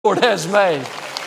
Lord has made.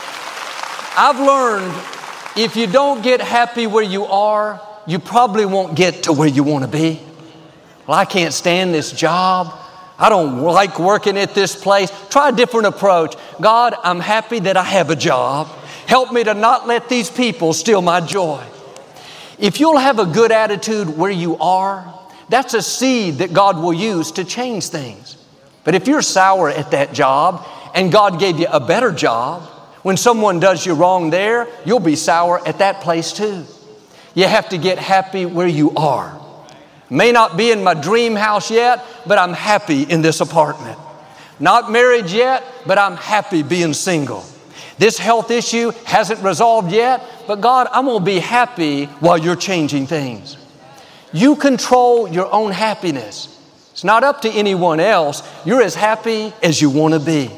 I've learned if you don't get happy where you are, you probably won't get to where you want to be. Well, I can't stand this job. I don't like working at this place. Try a different approach. God, I'm happy that I have a job. Help me to not let these people steal my joy. If you'll have a good attitude where you are, that's a seed that God will use to change things. But if you're sour at that job and God gave you a better job, when someone does you wrong there, you'll be sour at that place too. You have to get happy where you are. May not be in my dream house yet, but I'm happy in this apartment. Not married yet, but I'm happy being single. This health issue hasn't resolved yet, but God, I'm going to be happy while you're changing things. You control your own happiness. It's not up to anyone else. You're as happy as you want to be.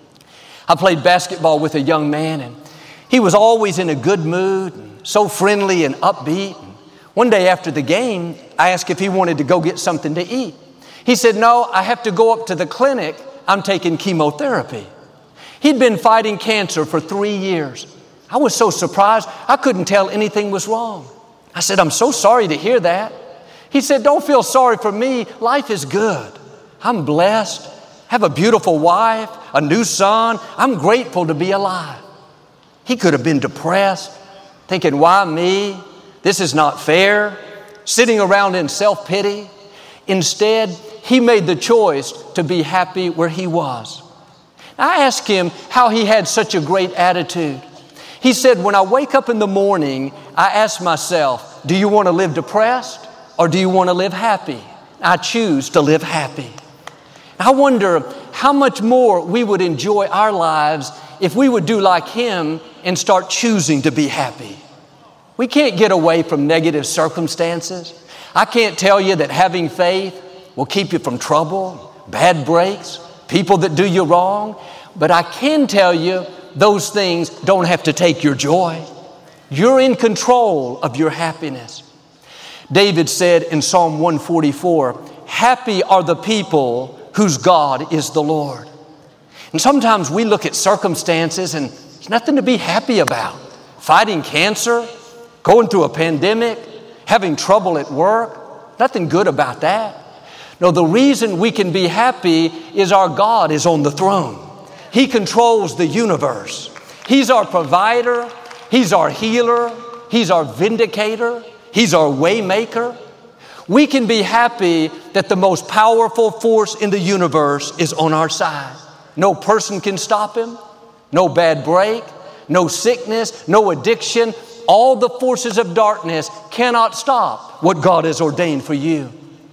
I played basketball with a young man, and he was always in a good mood, and so friendly and upbeat. One day after the game, I asked if he wanted to go get something to eat. He said, "No, I have to go up to the clinic. I'm taking chemotherapy." He'd been fighting cancer for 3 years. I was so surprised, I couldn't tell anything was wrong. I said, "I'm so sorry to hear that." He said, "Don't feel sorry for me. Life is good. I'm blessed. Have a beautiful wife, a new son. I'm grateful to be alive." He could have been depressed, thinking, "Why me? This is not fair," sitting around in self-pity. Instead, he made the choice to be happy where he was. I asked him how he had such a great attitude. He said, "When I wake up in the morning, I ask myself, do you want to live depressed or do you want to live happy? I choose to live happy." I wonder how much more we would enjoy our lives if we would do like him and start choosing to be happy. We can't get away from negative circumstances. I can't tell you that having faith will keep you from trouble, bad breaks, people that do you wrong. But I can tell you those things don't have to take your joy. You're in control of your happiness. David said in Psalm 144, "Happy are the people whose God is the Lord." And sometimes we look at circumstances and there's nothing to be happy about. Fighting cancer, going through a pandemic, having trouble at work, nothing good about that. No, the reason we can be happy is our God is on the throne. He controls the universe. He's our provider. He's our healer. He's our vindicator. He's our way maker. We can be happy that the most powerful force in the universe is on our side. No person can stop him. No bad break. No sickness. No addiction. All the forces of darkness cannot stop what God has ordained for you.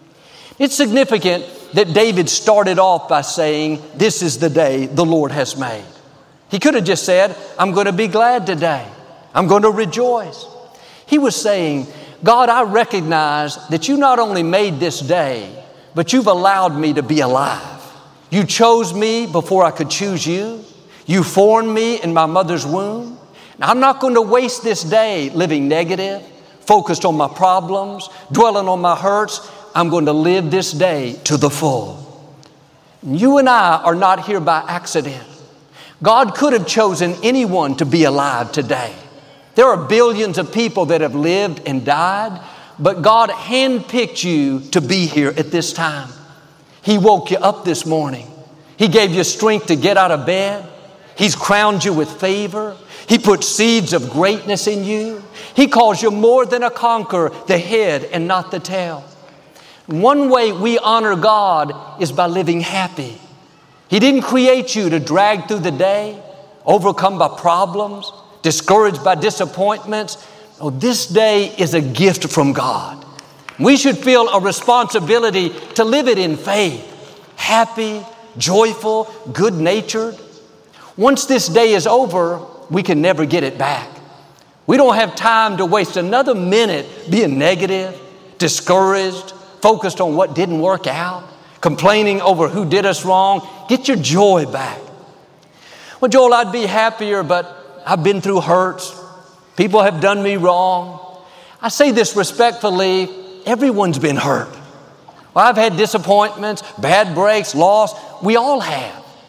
It's significant that David started off by saying, "This is the day the Lord has made." He could have just said, "I'm going to be glad today. I'm going to rejoice." He was saying, "God, I recognize that you not only made this day, but you've allowed me to be alive. You chose me before I could choose you. You formed me in my mother's womb. Now, I'm not going to waste this day living negative, focused on my problems, dwelling on my hurts. I'm going to live this day to the full." You and I are not here by accident. God could have chosen anyone to be alive today. There are billions of people that have lived and died, but God handpicked you to be here at this time. He woke you up this morning. He gave you strength to get out of bed. He's crowned you with favor. He put seeds of greatness in you. He calls you more than a conqueror, the head and not the tail. One way we honor God is by living happy. He didn't create you to drag through the day, overcome by problems, discouraged by disappointments. Oh, this day is a gift from God. We should feel a responsibility to live it in faith, happy, joyful, good-natured. Once this day is over, we can never get it back. We don't have time to waste another minute being negative, discouraged, focused on what didn't work out, complaining over who did us wrong. Get your joy back. "Well, Joel, I'd be happier, but I've been through hurts. People have done me wrong." I say this respectfully, everyone's been hurt. Well, I've had disappointments, bad breaks, loss. We all have.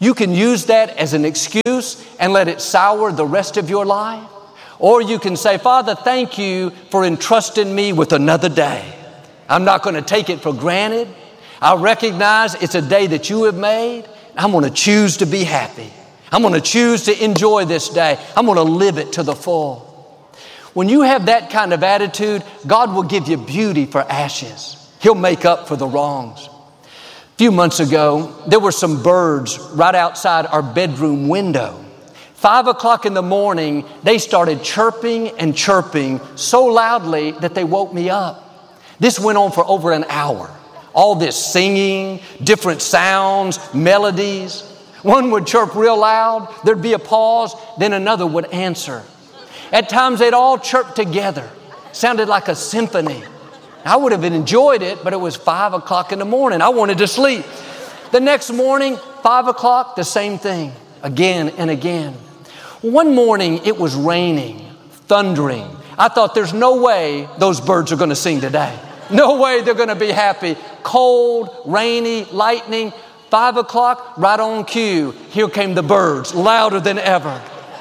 You can use that as an excuse and let it sour the rest of your life. Or you can say, Father, thank you for entrusting me with another day. I'm not going to take it for granted. I recognize it's a day that you have made. I'm going to choose to be happy. I'm going to choose to enjoy this day. I'm going to live it to the full. When you have that kind of attitude, God will give you beauty for ashes. He'll make up for the wrongs. A few months ago, there were some birds right outside our bedroom window. 5 o'clock in the morning, they started chirping and chirping so loudly that they woke me up. This went on for over an hour. All this singing, different sounds, melodies. One would chirp real loud, there'd be a pause, then another would answer. At times they'd all chirp together. Sounded like a symphony. I would have enjoyed it, but it was 5 o'clock in the morning. I wanted to sleep. The next morning, 5 o'clock, the same thing, again and again. One morning, it was raining, thundering. I thought, there's no way those birds are going to sing today. No way they're going to be happy. Cold, rainy, lightning. 5 o'clock, right on cue. Here came the birds, louder than ever.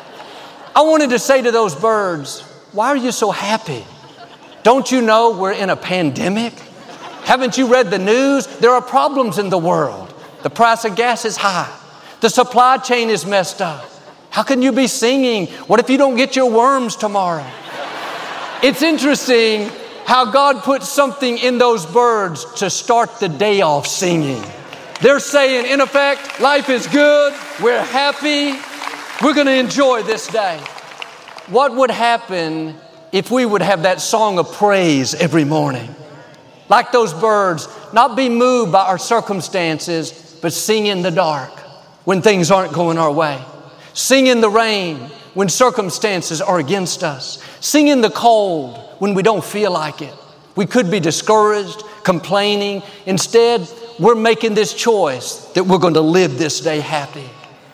I wanted to say to those birds, why are you so happy? Don't you know we're in a pandemic? Haven't you read the news? There are problems in the world. The price of gas is high. The supply chain is messed up. How can you be singing? What if you don't get your worms tomorrow? It's interesting how God put something in those birds to start the day off singing. They're saying, in effect, life is good. We're happy. We're going to enjoy this day. What would happen if we would have that song of praise every morning? Like those birds, not be moved by our circumstances, but sing in the dark when things aren't going our way. Sing in the rain when circumstances are against us. Sing in the cold when we don't feel like it. We could be discouraged, complaining. Instead, we're making this choice that we're going to live this day happy.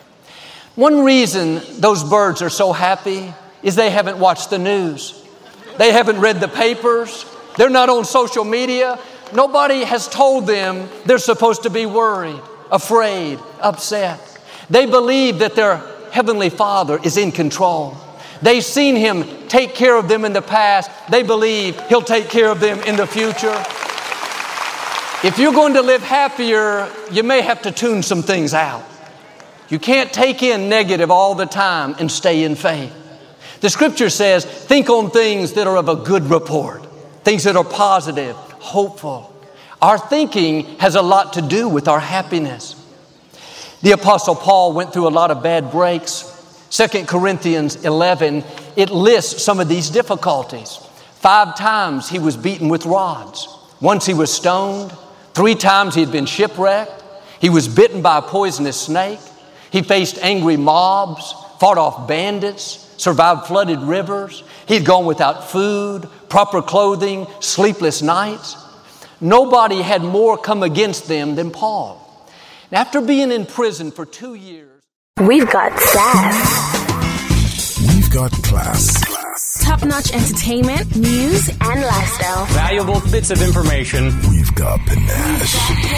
One reason those birds are so happy is they haven't watched the news. They haven't read the papers. They're not on social media. Nobody has told them they're supposed to be worried, afraid, upset. They believe that their Heavenly Father is in control. They've seen Him take care of them in the past. They believe He'll take care of them in the future. If you're going to live happier, you may have to tune some things out. You can't take in negative all the time and stay in faith. The Scripture says, think on things that are of a good report, things that are positive, hopeful. Our thinking has a lot to do with our happiness. The Apostle Paul went through a lot of bad breaks. 2 Corinthians 11, it lists some of these difficulties. 5 times he was beaten with rods. Once he was stoned. 3 times he had been shipwrecked. He was bitten by a poisonous snake. He faced angry mobs, fought off bandits, survived flooded rivers. He'd gone without food, proper clothing, sleepless nights. Nobody had more come against them than Paul. And after being in prison for 2 years, we've got sass. We've got class. Top-notch entertainment, news, and lifestyle. Valuable bits of information. We've got panache.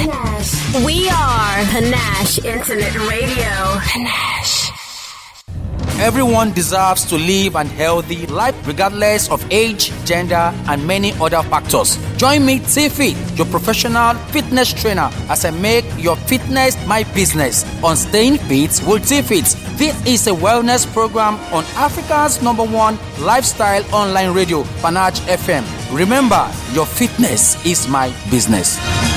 We are Panache Internet Radio. Panache. Everyone deserves to live an healthy life regardless of age, gender, and many other factors. Join me, T-Fit, your professional fitness trainer, as I make your fitness my business on Staying Fit with T-Fit. This is a wellness program on Africa's #1 lifestyle online radio, Panache FM. Remember, your fitness is my business.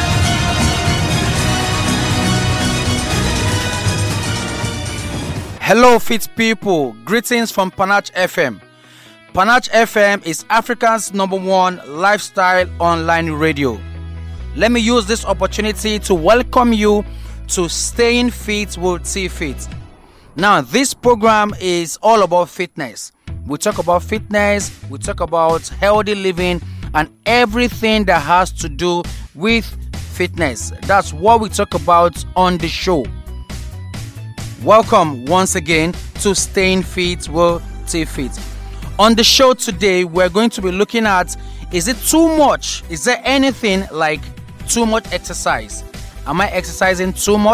Hello, fit people. Greetings from Panache FM. Panache FM is Africa's #1 lifestyle online radio. Let me use this opportunity to welcome you to Staying Fit with T-Fit. Now, this program is all about fitness. We talk about fitness, we talk about healthy living, and everything that has to do with fitness. That's what we talk about on the show. Welcome once again to Staying Fit with T-Fit. On the show today, we're going to be looking at, is it too much? Is there anything like too much exercise? Am I exercising too much?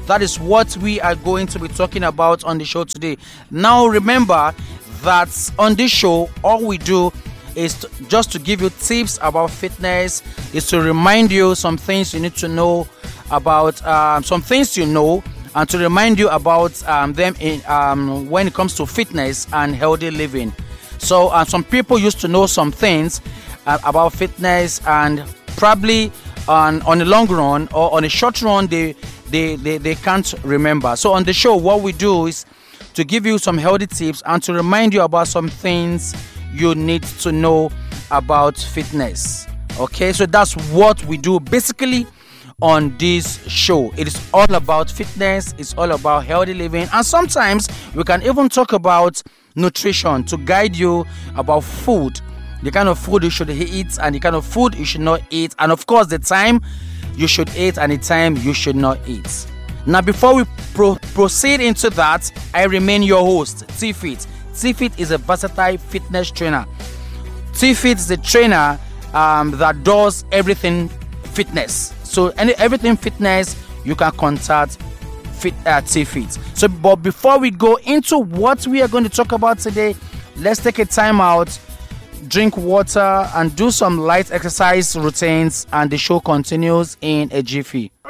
That is what we are going to be talking about on the show today. Now remember that on this show, all we do is just to give you tips about fitness, is to remind you some things you need to know about, some things you know, and to remind you about them in when it comes to fitness and healthy living. So some people used to know some things about fitness, and probably on the long run or on a short run they can't remember. So on the show, what we do is to give you some healthy tips and to remind you about some things you need to know about fitness. Okay, so that's what we do basically on this show. It is all about fitness, it's all about healthy living, and sometimes we can even talk about nutrition to guide you about food, the kind of food you should eat and the kind of food you should not eat, and of course the time you should eat and the time you should not eat. Now, before we proceed into that, I remain your host, T-Fit. T-Fit is a versatile fitness trainer. T-Fit is a trainer that does everything fitness. So everything fitness, you can contact T-Fit. So, but before we go into what we are going to talk about today, let's take a time out, drink water, and do some light exercise routines, and the show continues in a jiffy.